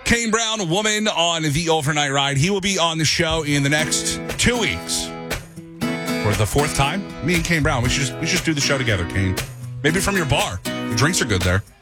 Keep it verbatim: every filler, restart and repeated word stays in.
Kane Brown, a woman on the overnight ride. He will be on the show in the next two weeks. For the fourth time, me and Kane Brown, we should just, we should just do the show together, Kane. Maybe from your bar. The drinks are good there.